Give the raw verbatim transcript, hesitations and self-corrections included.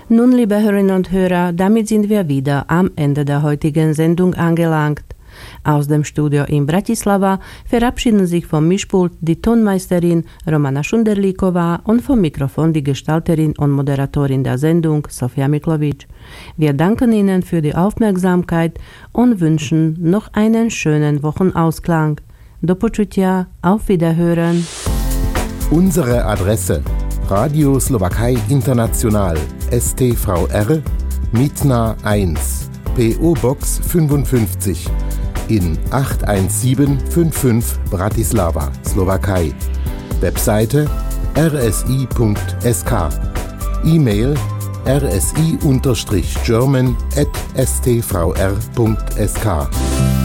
Nun, liebe Hörerinnen und Hörer, damit sind wir wieder am Ende der heutigen Sendung angelangt. Aus dem Studio in Bratislava verabschieden sich vom Mischpult die Tonmeisterin Romana Šunderlíková und vom Mikrofon die Gestalterin und Moderatorin der Sendung Sofia Miklovic. Wir danken Ihnen für die Aufmerksamkeit und wünschen noch einen schönen Wochenausklang. Do počutia, auf Wiederhören. Unsere Adresse: Radio Slowakei International, S T V R, Mitna eins, P O-Box fünfundfünfzig in acht eins sieben fünf fünf Bratislava, Slowakei. Webseite r s i punkt s k. E-Mail r s i German at s t v r punkt s k.